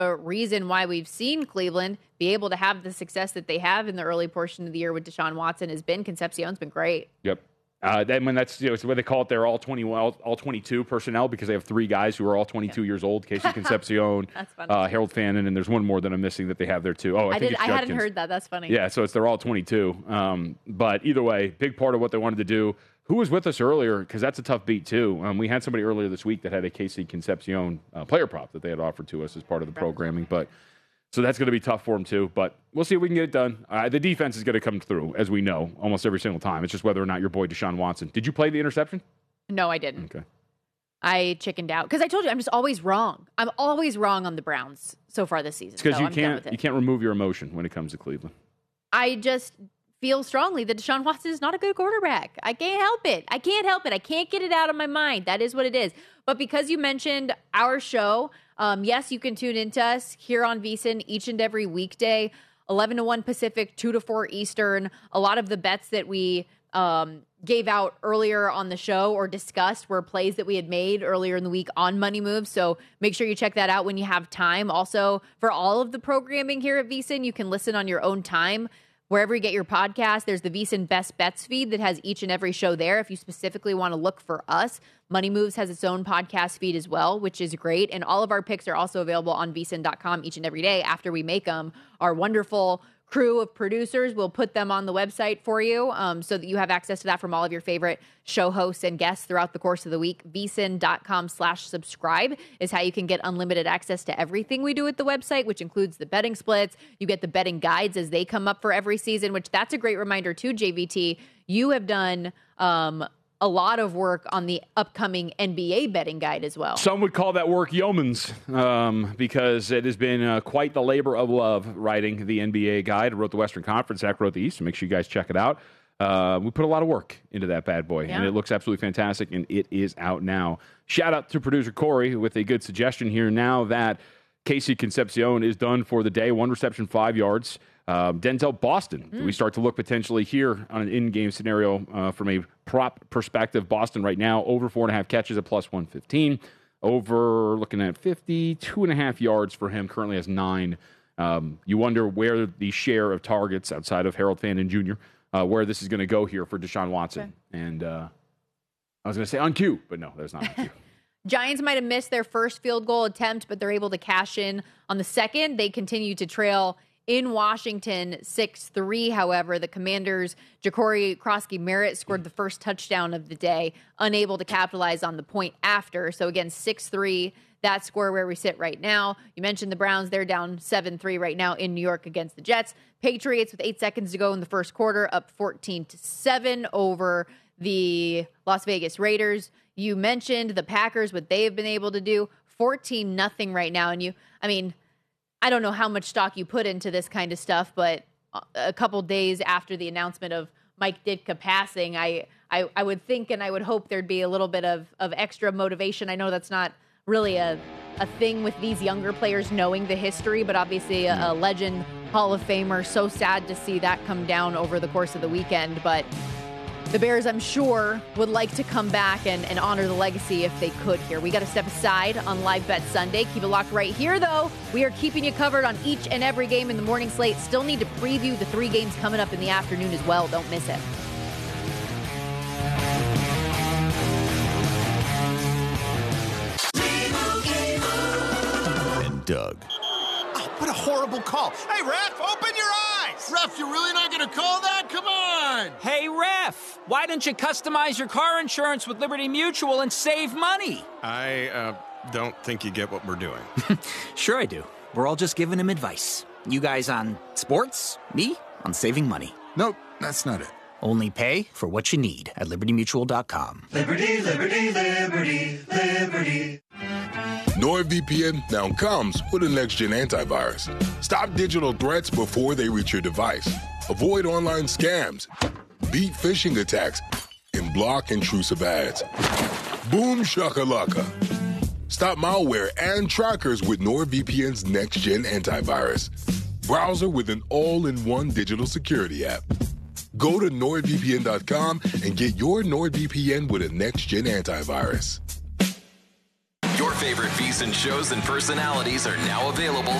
a reason why we've seen Cleveland be able to have the success that they have in the early portion of the year with Deshaun Watson has been Concepcion's been great. Yep. That's it's what they call it. They're all 22 personnel because they have three guys who are all 22 years old. Casey Concepcion, Harold Fannin, and there's one more that I'm missing that they have there too. I hadn't heard that. That's funny. Yeah, so they're all 22. But either way, big part of what they wanted to do. Who was with us earlier? Because that's a tough beat too. We had somebody earlier this week that had a Casey Concepcion player prop that they had offered to us as part of the programming, but. So that's going to be tough for him, too. But we'll see if we can get it done. The defense is going to come through, as we know, almost every single time. It's just whether or not your boy Deshaun Watson. Did you play the interception? No, I didn't. Okay. I chickened out. Because I told you, I'm just always wrong. I'm always wrong on the Browns so far this season. Because you can't remove your emotion when it comes to Cleveland. I just feel strongly that Deshaun Watson is not a good quarterback. I can't help it. I can't get it out of my mind. That is what it is. But because you mentioned our show... yes, you can tune into us here on VSiN each and every weekday, 11 to 1 Pacific, 2 to 4 Eastern. A lot of the bets that we gave out earlier on the show or discussed were plays that we had made earlier in the week on Money Moves. So make sure you check that out when you have time. Also, for all of the programming here at VSiN, you can listen on your own time. Wherever you get your podcast, there's the VSiN Best Bets feed that has each and every show there. If you specifically want to look for us, Money Moves has its own podcast feed as well, which is great. And all of our picks are also available on VSiN.com each and every day after we make them. Our wonderful crew of producers will put them on the website for you so that you have access to that from all of your favorite show hosts and guests throughout the course of the week. VSiN.com/subscribe is how you can get unlimited access to everything we do at the website, which includes the betting splits. You get the betting guides as they come up for every season, which that's a great reminder too, JVT. You have done a lot of work on the upcoming NBA betting guide as well. Some would call that work yeoman's because it has been quite the labor of love writing the NBA guide. I wrote the Western Conference, Zach wrote the East, so make sure you guys check it out. We put a lot of work into that bad boy, and it looks absolutely fantastic, and it is out now. Shout out to producer Corey with a good suggestion here now that Casey Concepcion is done for the day. 1 reception, 5 yards. Denzel Boston. Do we start to look potentially here on an in-game scenario from a prop perspective? Boston right now over 4.5 catches at plus 115. Over looking at 52.5 yards for him. Currently has 9. You wonder where the share of targets outside of Harold Fannin Jr. Where this is going to go here for Deshaun Watson. Okay. And I was going to say on cue, but no, that's not on cue. Giants might have missed their first field goal attempt, but they're able to cash in on the second. They continue to trail in Washington 6-3. However, the Commanders' Ja'Cory Krosky-Merritt scored the first touchdown of the day, unable to capitalize on the point after. So again, 6-3, that score where we sit right now. You mentioned the Browns. They're down 7-3 right now in New York against the Jets. Patriots with 8 seconds to go in the first quarter, up 14-7 over the Las Vegas Raiders. You mentioned the Packers, what they have been able to do, 14-0 right now. And I don't know how much stock you put into this kind of stuff, but a couple days after the announcement of Mike Ditka passing, I would think and I would hope there'd be a little bit of extra motivation. I know that's not really a thing with these younger players knowing the history, but obviously a legend, Hall of Famer. So sad to see that come down over the course of the weekend, but the Bears, I'm sure, would like to come back and honor the legacy if they could here. We got to step aside on Live Bet Sunday. Keep it locked right here, though. We are keeping you covered on each and every game in the morning slate. Still need to preview the 3 games coming up in the afternoon as well. Don't miss it. And Doug. Oh, what a horrible call. Hey, ref, open your eyes. Ref, you're really not going to call that? Come on. Hey, ref, why don't you customize your car insurance with Liberty Mutual and save money? I don't think you get what we're doing. Sure I do. We're all just giving him advice. You guys on sports, me on saving money. Nope, that's not it. Only pay for what you need at LibertyMutual.com. Liberty, liberty, liberty, liberty. NordVPN now comes with a next-gen antivirus. Stop digital threats before they reach your device. Avoid online scams. Beat phishing attacks. And block intrusive ads. Boom shakalaka. Stop malware and trackers with NordVPN's next-gen antivirus. Browser with an all-in-one digital security app. Go to NordVPN.com and get your NordVPN with a next-gen antivirus. Your favorite VSiN shows and personalities are now available